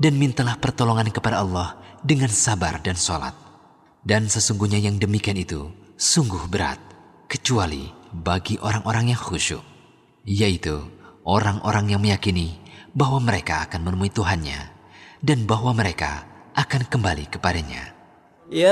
dan mintalah pertolongan kepada Allah dengan sabar dan sholat. Dan sesungguhnya yang demikian itu sungguh berat, kecuali bagi orang-orang yang khusyuk, yaitu orang-orang yang meyakini bahwa mereka akan menemui Tuhannya dan bahwa mereka akan kembali kepadanya.